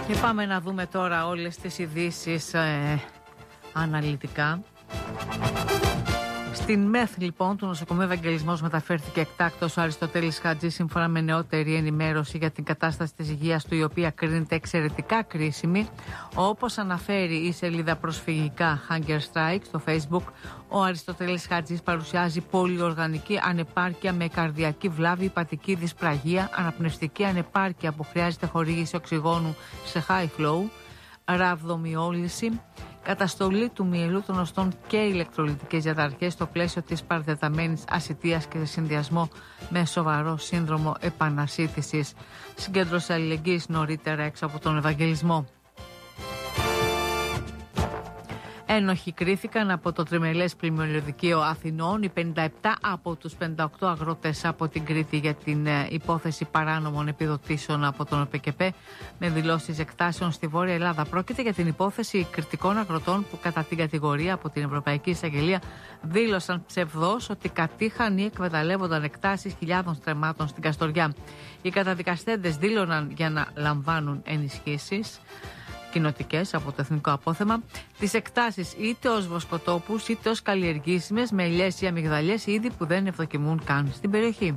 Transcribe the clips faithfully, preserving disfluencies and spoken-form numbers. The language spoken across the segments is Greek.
Και πάμε να δούμε τώρα όλες τις ειδήσεις ε, αναλυτικά. Στην ΜΕΘ, λοιπόν, του νοσοκομείου Ευαγγελισμός μεταφέρθηκε εκτάκτως ο Αριστοτέλης Χατζής, σύμφωνα με νεότερη ενημέρωση για την κατάσταση της υγείας του, η οποία κρίνεται εξαιρετικά κρίσιμη. Όπως αναφέρει η σελίδα προσφυγικά Hunger Strike στο Facebook, ο Αριστοτέλης Χατζής παρουσιάζει πολυοργανική ανεπάρκεια με καρδιακή βλάβη, υπατική δυσπραγία, αναπνευστική ανεπάρκεια που χρειάζεται χορήγηση οξυγόνου σε high flow, ραβδομιόλυση, καταστολή του μυελού των οστών και ηλεκτρολιτικές διαταραχές στο πλαίσιο της παρατεταμένης ασιτείας και σε συνδυασμό με σοβαρό σύνδρομο επανασύτησης. Συγκέντρωσε αλληλεγγύης νωρίτερα έξω από τον Ευαγγελισμό. Ένοχοι κρίθηκαν από το τριμελές πλημμυριωδικείο Αθηνών οι πενήντα επτά από τους πενήντα οκτώ αγρότες από την Κρήτη για την ε, υπόθεση παράνομων επιδοτήσεων από τον ΟΠΕΚΕΠΕ με δηλώσεις εκτάσεων στη Βόρεια Ελλάδα. Πρόκειται για την υπόθεση κριτικών αγροτών που κατά την κατηγορία από την Ευρωπαϊκή Εισαγγελία δήλωσαν ψευδώς ότι κατήχαν ή εκμεταλλεύονταν εκτάσεις χιλιάδων στρεμμάτων στην Καστοριά. Οι καταδικαστέντες δήλωναν για να λαμβάνουν ενισχύσεις κοινοτικές από το εθνικό απόθεμα, τις εκτάσεις είτε ως βοσκοτόπους είτε ως καλλιεργήσιμες με ελιές ή αμυγδαλιές, είδη που δεν ευδοκιμούν καν στην περιοχή.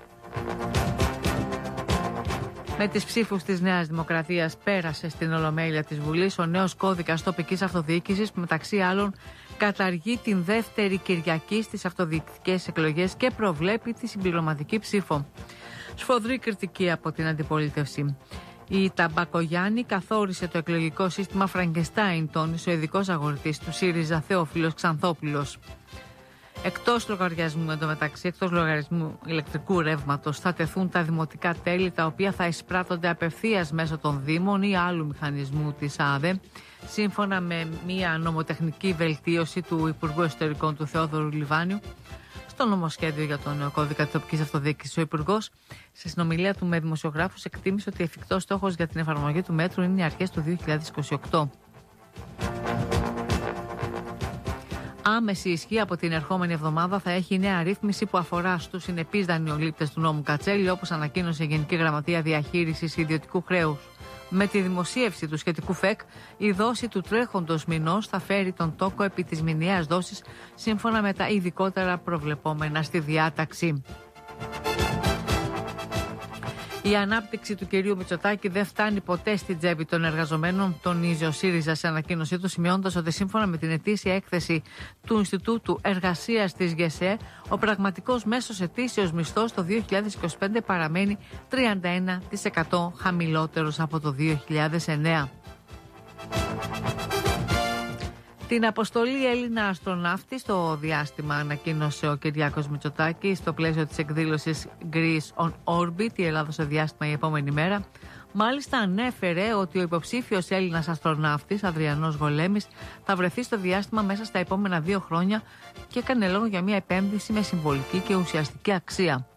Με τις ψήφους της Νέας Δημοκρατίας πέρασε στην Ολομέλεια της Βουλής ο νέος κώδικας τοπικής αυτοδιοίκησης που μεταξύ άλλων καταργεί την δεύτερη Κυριακή στις αυτοδιοικητικές εκλογές και προβλέπει τη συμπληρωματική ψήφο. Σφοδρή κριτική από την αντιπολίτευση. Η Ταμπακογιάννη καθόρισε το εκλογικό σύστημα Φραγκεστάιν, τόνισε ο ειδικός αγορητής του ΣΥΡΙΖΑ Θεόφιλος Ξανθόπουλος. Εκτός λογαριασμού, εντωμεταξύ, εκτός λογαριασμού ηλεκτρικού ρεύματος, θα τεθούν τα δημοτικά τέλη, τα οποία θα εισπράττονται απευθείας μέσω των Δήμων ή άλλου μηχανισμού της ΑΔΕ, σύμφωνα με μια νομοτεχνική βελτίωση του Υπουργού Εσωτερικών του Θεόδωρου Λιβάνιου. Στο νομοσχέδιο για τον νέο κώδικα τοπικής αυτοδιοίκησης, ο Υπουργός, σε συνομιλία του με δημοσιογράφους, εκτίμησε ότι εφικτός στόχος για την εφαρμογή του μέτρου είναι οι αρχές του δύο χιλιάδες είκοσι οκτώ. Άμεση ισχύ από την ερχόμενη εβδομάδα θα έχει η νέα ρύθμιση που αφορά στους συνεπείς δανειολήπτες του νόμου Κατσέλη, όπως ανακοίνωσε η Γενική Γραμματεία Διαχείρισης Ιδιωτικού Χρέους. Με τη δημοσίευση του σχετικού ΦΕΚ, η δόση του τρέχοντος μηνός θα φέρει τον τόκο επί της μηνιαίας δόσης, σύμφωνα με τα ειδικότερα προβλεπόμενα στη διάταξη. Η ανάπτυξη του κυρίου Μητσοτάκη δεν φτάνει ποτέ στην τσέπη των εργαζομένων, τονίζει ο ΣΥΡΙΖΑ σε ανακοίνωσή του, σημειώνοντας ότι σύμφωνα με την ετήσια έκθεση του Ινστιτούτου Εργασίας της ΓΕΣΕ, ο πραγματικός μέσος ετήσιος μισθός το δύο χιλιάδες είκοσι πέντε παραμένει τριάντα ένα τοις εκατό χαμηλότερος από το δύο χιλιάδες εννέα. Την αποστολή Έλληνα αστροναύτη στο διάστημα ανακοίνωσε ο Κυριάκος Μητσοτάκης στο πλαίσιο της εκδήλωσης Greece on Orbit, η Ελλάδα στο διάστημα η επόμενη μέρα. Μάλιστα ανέφερε ότι ο υποψήφιος Έλληνας αστροναύτης Αδριανός Γολέμης θα βρεθεί στο διάστημα μέσα στα επόμενα δύο χρόνια και έκανε λόγο για μια επένδυση με συμβολική και ουσιαστική αξία.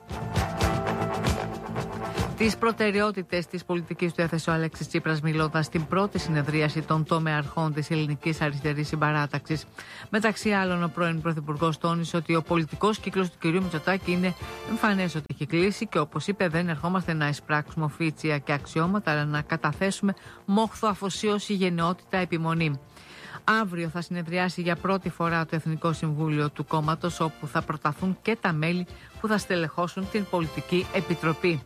Τις προτεραιότητες της πολιτικής του έθεσε ο Αλέξης Τσίπρας, μιλώντας στην πρώτη συνεδρίαση των τομεαρχών της Ελληνικής Αριστερής Συμπαράταξης. Μεταξύ άλλων, ο πρώην Πρωθυπουργός τόνισε ότι ο πολιτικός κύκλος του κ. Μητσοτάκη είναι εμφανές ότι έχει κλείσει και, όπως είπε, δεν ερχόμαστε να εισπράξουμε οφίτσια και αξιώματα, αλλά να καταθέσουμε μόχθο, αφοσίωση, γενναιότητα, επιμονή. Αύριο θα συνεδριάσει για πρώτη φορά το Εθνικό Συμβούλιο του κόμματος, όπου θα προταθούν και τα μέλη που θα στελεχώσουν την Πολιτική Επιτροπή.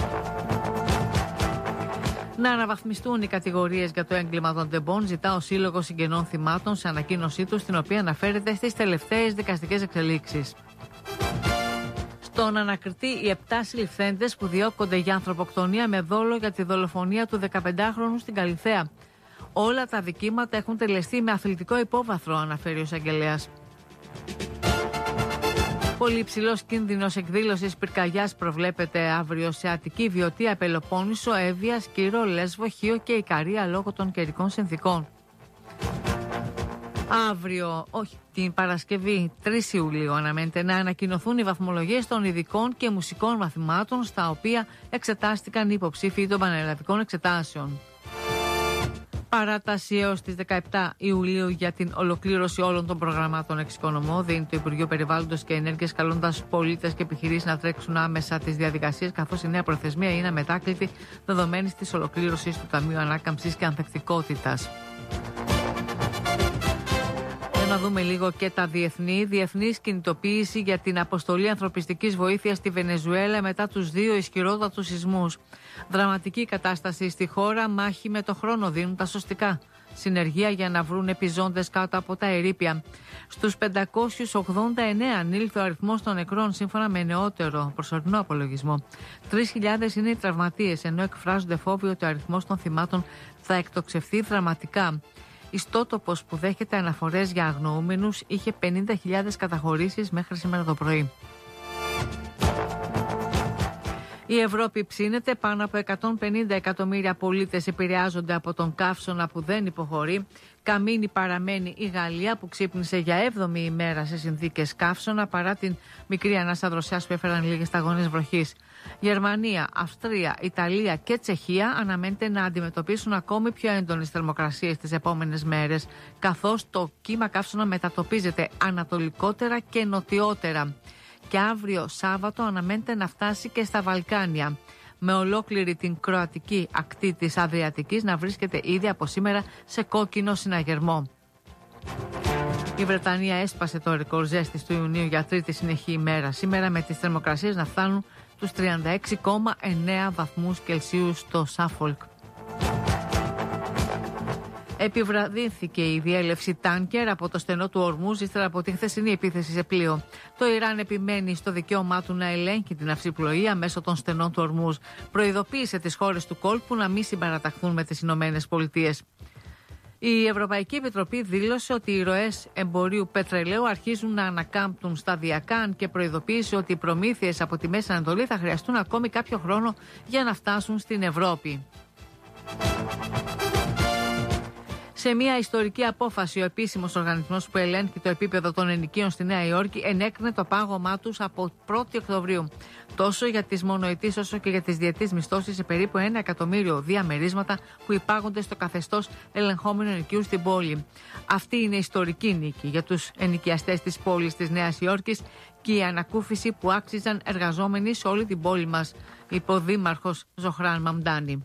Να αναβαθμιστούν οι κατηγορίες για το έγκλημα των τεμπών, ζητά ο Σύλλογος Συγγενών Θυμάτων σε ανακοίνωσή του, στην οποία αναφέρεται στις τελευταίες δικαστικές εξελίξεις. Στον ανακριτή, οι επτά συλληφθέντες που διώκονται για ανθρωποκτονία με δόλο για τη δολοφονία του δεκαπεντάχρονου στην Καλιθέα. Όλα τα δικήματα έχουν τελεστεί με αθλητικό υπόβαθρο, αναφέρει ο εισαγγελέας. Πολύ υψηλός κίνδυνος εκδήλωσης πυρκαγιάς προβλέπεται αύριο σε Αττική, Βιωτία, Πελοπόννησο, Εύβοια, Σκύρο, Λέσβο, Χίο και Ικαρία λόγω των καιρικών συνθηκών. Αύριο, όχι, την Παρασκευή τρεις Ιουλίου, αναμένεται να ανακοινωθούν οι βαθμολογίες των ειδικών και μουσικών μαθημάτων, στα οποία εξετάστηκαν οι υποψήφοι των πανελλαδικών εξετάσεων. Παράταση έως τις δεκαεπτά Ιουλίου για την ολοκλήρωση όλων των προγραμμάτων εξοικονομώ, δίνει το Υπουργείο Περιβάλλοντος και Ενέργειας, καλώντας πολίτες και επιχειρήσεις να τρέξουν άμεσα τις διαδικασίες, καθώς η νέα προθεσμία είναι αμετάκλητη δεδομένης της ολοκλήρωσης του Ταμείου Ανάκαμψης και Ανθεκτικότητας. Να δούμε λίγο και τα διεθνή. Διεθνής κινητοποίηση για την αποστολή ανθρωπιστικής βοήθειας στη Βενεζουέλα μετά τους δύο ισχυρότατους σεισμούς. Δραματική κατάσταση στη χώρα, μάχη με το χρόνο δίνουν τα σωστικά. Συνεργεία για να βρουν επιζώντες κάτω από τα ερείπια. Στους πεντακόσιους ογδόντα εννέα ανήλθε ο αριθμός των νεκρών σύμφωνα με νεότερο προσωρινό απολογισμό. τρεις χιλιάδες είναι οι τραυματίες, ενώ εκφράζονται φόβοι ότι ο αριθμός των θυμάτων θα εκτοξευθεί δραματικά. Ιστότοπος που δέχεται αναφορές για αγνοούμενους είχε πενήντα χιλιάδες καταχωρήσεις μέχρι σήμερα το πρωί. Η Ευρώπη ψήνεται, πάνω από εκατόν πενήντα εκατομμύρια πολίτες επηρεάζονται από τον καύσωνα που δεν υποχωρεί. Καμίνη παραμένει η Γαλλία που ξύπνησε για έβδομη ημέρα σε συνθήκες καύσωνα παρά την μικρή ανάσα δροσιάς που έφεραν λίγες σταγόνες βροχής. Γερμανία, Αυστρία, Ιταλία και Τσεχία αναμένεται να αντιμετωπίσουν ακόμη πιο έντονες θερμοκρασίες τις επόμενες μέρες, καθώς το κύμα καύσωνα μετατοπίζεται ανατολικότερα και νοτιότερα. Και αύριο Σάββατο αναμένεται να φτάσει και στα Βαλκάνια, με ολόκληρη την κροατική ακτή της Αδριατικής να βρίσκεται ήδη από σήμερα σε κόκκινο συναγερμό. Η Βρετανία έσπασε το ρεκόρ ζέστης του Ιουνίου για τρίτη συνεχή ημέρα σήμερα, με τις θερμοκρασίες να φτάνουν τους τριάντα έξι κόμμα εννέα βαθμούς Κελσίου στο Σάφολκ. Επιβραδύνθηκε η διέλευση τάνκερ από το στενό του Ορμούζ ύστερα από τη χθεσινή επίθεση σε πλοίο. Το Ιράν επιμένει στο δικαίωμά του να ελέγχει την αυσιπλοεία μέσω των στενών του Ορμούζ. Προειδοποίησε τις χώρες του κόλπου να μην συμπαραταχθούν με τις Ηνωμένες Πολιτείες. Η Ευρωπαϊκή Επιτροπή δήλωσε ότι οι ροές εμπορίου πετρελαίου αρχίζουν να ανακάμπτουν σταδιακά, αν και προειδοποίησε ότι οι προμήθειες από τη Μέση Ανατολή θα χρειαστούν ακόμη κάποιο χρόνο για να φτάσουν στην Ευρώπη. Σε μια ιστορική απόφαση, ο επίσημος οργανισμός που ελέγχει το επίπεδο των ενοικίων στη Νέα Υόρκη ενέκρινε το πάγωμά τους από πρώτη Οκτωβρίου. Τόσο για τις μονοετής όσο και για τις διετής μισθώσεις σε περίπου ένα εκατομμύριο διαμερίσματα που υπάγονται στο καθεστώς ελεγχόμενου ενοικίου στην πόλη. Αυτή είναι ιστορική νίκη για τους ενοικιαστές της πόλης της Νέας Υόρκης και η ανακούφιση που άξιζαν εργαζόμενοι σε όλη την πόλη μας, είπε ο Δήμαρχος Ζωχράν Μαμντάνη.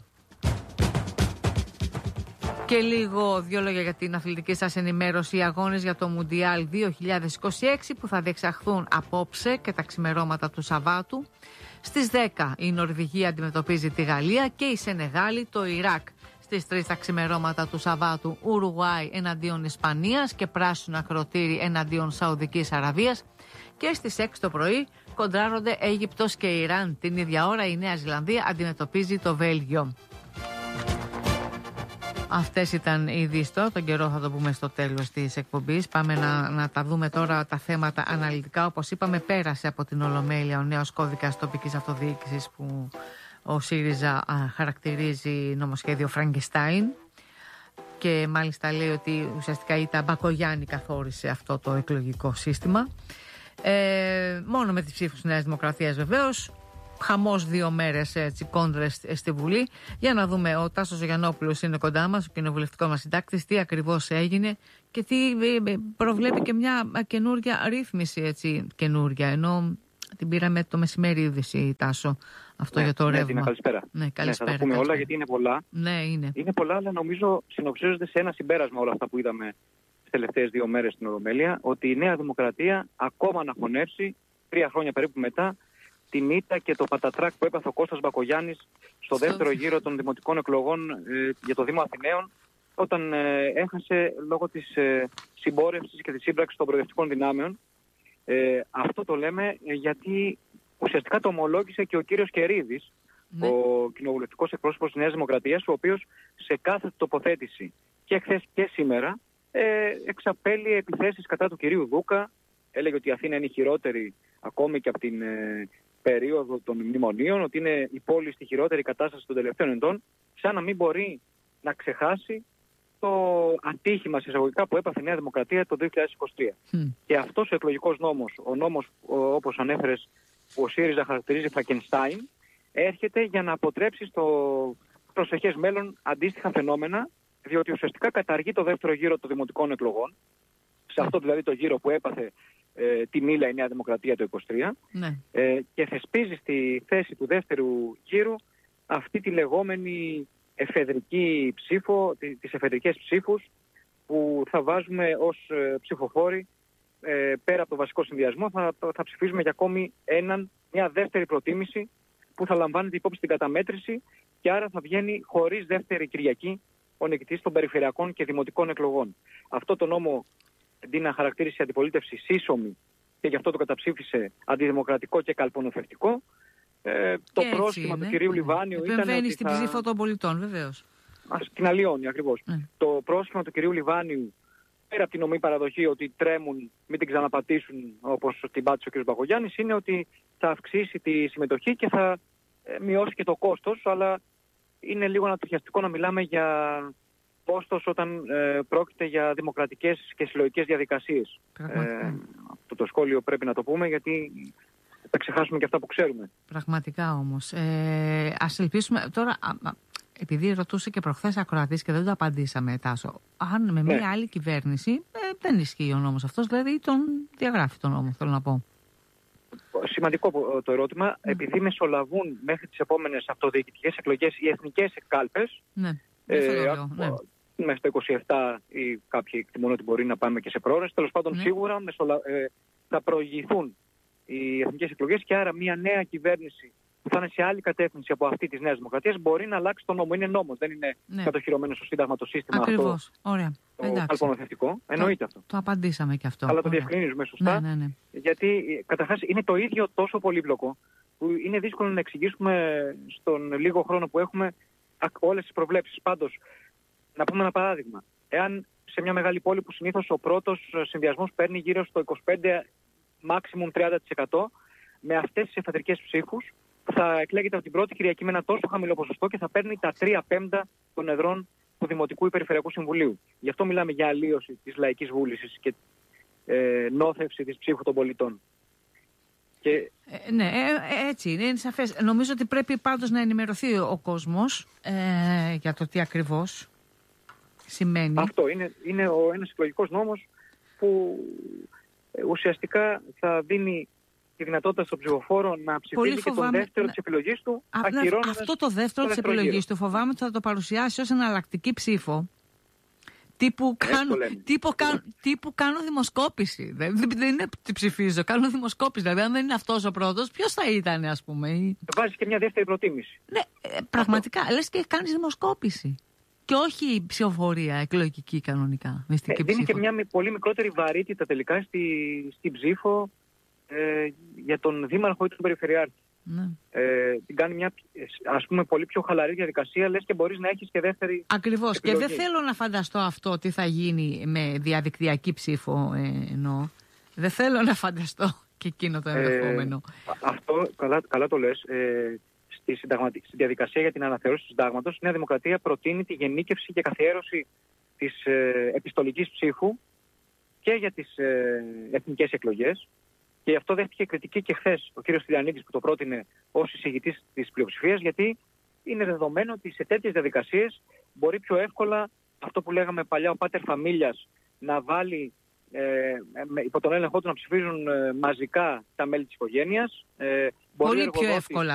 Και λίγο δύο λόγια για την αθλητική σας ενημέρωση. Οι αγώνες για το Μουντιάλ δύο χιλιάδες είκοσι έξι που θα διεξαχθούν απόψε και τα ξημερώματα του Σαββάτου. Στις δέκα η Νορβηγία αντιμετωπίζει τη Γαλλία και η Σενεγάλη το Ιράκ. Στις τρεις τα ξημερώματα του Σαββάτου Ουρουγουάη εναντίον Ισπανίας και πράσινο ακροτήρι εναντίον Σαουδικής Αραβίας. Και στις έξι το πρωί κοντράρονται Αίγυπτος και Ιράν. Την ίδια ώρα η Νέα Ζηλανδία αντιμετωπίζει το Βέλγιο. Αυτές ήταν οι ειδήσεις. Τώρα τον καιρό θα το πούμε στο τέλος της εκπομπής. Πάμε να, να τα δούμε τώρα τα θέματα αναλυτικά. Όπως είπαμε, πέρασε από την Ολομέλεια ο νέος κώδικας τοπικής αυτοδιοίκησης που ο ΣΥΡΙΖΑ α, χαρακτηρίζει νομοσχέδιο Φραγκεστάιν. Και μάλιστα λέει ότι ουσιαστικά η Μπακογιάννη καθόρισε αυτό το εκλογικό σύστημα. Ε, μόνο με τις ψήφους της Νέας Δημοκρατίας βεβαίως. Χαμός δύο μέρες έτσι, κόντρες στη Βουλή. Για να δούμε, ο Τάσος Γιαννόπουλος είναι κοντά μας, ο κοινοβουλευτικός μας συντάκτης, τι ακριβώς έγινε και τι προβλέπει και μια καινούρια ρύθμιση, έτσι, καινούρια, ενώ την πήραμε το μεσημέρι είδηση, Τάσο, αυτό ναι, για το ναι, ρεύμα. Ναι, καλησπέρα. Ναι, καλησπέρα. Ναι, θα τα πούμε όλα γιατί είναι πολλά. Ναι, είναι. Είναι πολλά, αλλά νομίζω συνοψίζονται σε ένα συμπέρασμα όλα αυτά που είδαμε τις τελευταίες δύο μέρες στην Ολομέλεια, ότι η Νέα Δημοκρατία ακόμα να χωνεύσει, τρία χρόνια περίπου μετά, την ήττα και το πατατράκ που έπαθε ο Κώστας Μπακογιάννης στο δεύτερο γύρο των δημοτικών εκλογών ε, για το Δήμο Αθηναίων, όταν ε, έχασε λόγω της ε, συμπόρευσης και της σύμπραξης των προοδευτικών δυνάμεων. Ε, αυτό το λέμε ε, γιατί ουσιαστικά το ομολόγησε και ο κύριος Κερίδης, ναι. ο κοινοβουλευτικός εκπρόσωπος της Νέας Δημοκρατίας, ο οποίος σε κάθε τοποθέτηση και χθες και σήμερα ε, εξαπέλυε επιθέσεις κατά του κυρίου Δούκα. Έλεγε ότι η Αθήνα είναι η χειρότερη ακόμη και από την ε, περίοδο των μνημονίων, ότι είναι η πόλη στη χειρότερη κατάσταση των τελευταίων ετών, σαν να μην μπορεί να ξεχάσει το ατύχημα εισαγωγικά που έπαθε η Νέα Δημοκρατία το δύο χιλιάδες είκοσι τρία. Mm. Και αυτός ο εκλογικός νόμος, ο νόμος όπως ανέφερες που ο ΣΥΡΙΖΑ χαρακτηρίζει Φραγκενστάιν, έρχεται για να αποτρέψει στο προσεχές μέλλον αντίστοιχα φαινόμενα διότι ουσιαστικά καταργεί το δεύτερο γύρο των δημοτικών εκλογών, σε αυτό δηλαδή το γύρο που έπαθε ε, τη μήλα η Νέα Δημοκρατία το είκοσι τρία, ναι. ε, και θεσπίζει στη θέση του δεύτερου γύρου αυτή τη λεγόμενη εφεδρική ψήφο, τις εφεδρικές ψήφους που θα βάζουμε ως ε, ψηφοφόροι ε, πέρα από το βασικό συνδυασμό, θα, θα ψηφίζουμε για ακόμη έναν, μια δεύτερη προτίμηση που θα λαμβάνεται υπόψη στην καταμέτρηση και άρα θα βγαίνει χωρίς δεύτερη Κυριακή ο νικητής των περιφερειακών και δημοτικών εκλογών. Αυτό το νόμο αντί να χαρακτήρισε η αντιπολίτευση σύσσωμη και γι' αυτό το καταψήφισε αντιδημοκρατικό και καλπονοθευτικό, ε, το πρόσχημα του κυρίου Λιβάνιου ήταν. Επεμβαίνει στην θα... ψήφο των πολιτών, βεβαίως. Ας την αλλοιώνει ακριβώς. Mm. Το πρόσχημα του κυρίου Λιβάνιου, πέρα από την νομή παραδοχή ότι τρέμουν, μην την ξαναπατήσουν όπως την πάτησε ο κ. Μπακογιάννης, είναι ότι θα αυξήσει τη συμμετοχή και θα ε, μειώσει και το κόστος, αλλά είναι λίγο ανατριχιαστικό να μιλάμε για κόστος όταν ε, πρόκειται για δημοκρατικές και συλλογικές διαδικασίες. Ε, αυτό το σχόλιο πρέπει να το πούμε, γιατί θα ξεχάσουμε και αυτά που ξέρουμε. Πραγματικά όμως. Ε, ας ελπίσουμε τώρα... Επειδή ρωτούσε και προχθές ακροατής και δεν το απαντήσαμε, Τάσο, αν με μια ναι. άλλη κυβέρνηση ε, δεν ισχύει ο νόμος αυτός, δηλαδή τον διαγράφει τον νόμο, θέλω να πω. Σημαντικό το ερώτημα. Mm. Επειδή μεσολαβούν μέχρι τις επόμενες αυτοδιοικητικές εκλογές οι εθνικές κάλπες, ναι. ε, α, ναι. μέχρι το είκοσι επτά ή κάποιοι εκτιμούν ότι μπορεί να πάμε και σε πρόορες, τέλος πάντων ναι. σίγουρα μεσολα... ε, θα προηγηθούν οι εθνικές εκλογές και άρα μια νέα κυβέρνηση που θα είναι σε άλλη κατεύθυνση από αυτή της Νέας Δημοκρατίας μπορεί να αλλάξει τον νόμο. Είναι νόμος, δεν είναι ναι. κατοχυρωμένο στο Σύνταγμα το σύστημα. Ακριβώς. Αυτό. Ωραία. Το καλπονοθευτικό. Εννοείται το, αυτό. Το απαντήσαμε και αυτό. Αλλά το Ωραία. διευκρινίζουμε σωστά. Ναι, ναι, ναι. Γιατί καταρχάς είναι το ίδιο τόσο πολύπλοκο που είναι δύσκολο να εξηγήσουμε στον λίγο χρόνο που έχουμε όλες τις προβλέψεις. Πάντως, να πούμε ένα παράδειγμα. Εάν σε μια μεγάλη πόλη που συνήθως ο πρώτος συνδυασμός παίρνει γύρω στο είκοσι πέντε maximum τριάντα τοις εκατό, με αυτές τις εφεδρικές ψήφους θα εκλέγεται από την πρώτη Κυριακή με ένα τόσο χαμηλό ποσοστό και θα παίρνει τα τρία πέμπτα των εδρών του Δημοτικού ή Περιφερειακού Συμβουλίου. Γι' αυτό μιλάμε για αλλίωση της λαϊκής βούλησης και ε, νόθευση της ψήφου των πολιτών. Και... Ε, ναι, ε, έτσι είναι, είναι σαφές. Νομίζω ότι πρέπει πάντως να ενημερωθεί ο κόσμος ε, για το τι ακριβώς σημαίνει. Αυτό είναι, είναι ο, ένας εκλογικός νόμος που ε, ουσιαστικά θα δίνει τη δυνατότητα στον ψηφοφόρο να ψηφίσει και τον δεύτερο ναι. της επιλογής του. Α, αυτό το δεύτερο της επιλογής του φοβάμαι ότι θα το παρουσιάσει ως εναλλακτική ψήφο. Τύπου κάνω, τύπου, κάνω, τύπου κάνω δημοσκόπηση. Δεν, δεν είναι τι ψηφίζω, κάνω δημοσκόπηση. Δηλαδή, αν δεν είναι αυτός ο πρώτος, ποιος θα ήταν, ας πούμε. Βάζεις και μια δεύτερη προτίμηση. Ναι, ε, πραγματικά. Αυτό. Λες και κάνεις δημοσκόπηση. Και όχι ψηφοφορία εκλογική κανονικά. Μυστική ε, δίνει και μια πολύ μικρότερη βαρύτητα τελικά στη, στην ψήφο ε, για τον δήμαρχο ή τον περιφερειάρχη. Ναι. Ε, την κάνει μια ας πούμε πολύ πιο χαλαρή διαδικασία, λες και μπορείς να έχεις και δεύτερη Ακριβώς. επιλογή. Και δεν θέλω να φανταστώ αυτό τι θα γίνει με διαδικτυακή ψήφο ε, εννοώ. Δεν θέλω να φανταστώ και εκείνο το ενδεχόμενο. Ε, αυτό καλά, καλά το λες. Ε, στη, στη διαδικασία για την αναθεώρηση του συντάγματος η Νέα Δημοκρατία προτείνει τη γενίκευση και καθιέρωση της ε, επιστολικής ψήφου και για τις ε, εθνικές εκλογές. Και αυτό δέχτηκε κριτική και χθες ο κύριος Στυλιανίδης που το πρότεινε ως εισηγητής της πλειοψηφίας, γιατί είναι δεδομένο ότι σε τέτοιες διαδικασίες μπορεί πιο εύκολα αυτό που λέγαμε παλιά ο πάτερ φαμίλιας να βάλει ε, υπό τον έλεγχό του να ψηφίζουν ε, μαζικά τα μέλη της οικογένειας. Ε, πολύ πιο εύκολα.